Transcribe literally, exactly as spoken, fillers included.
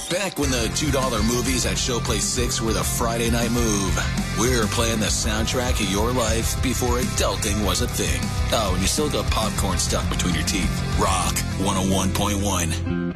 Back when the two dollar movies at Showplace six were the Friday night move, we're playing the soundtrack of your life before adulting was a thing. Oh, and you still got popcorn stuck between your teeth. Rock one oh one point one.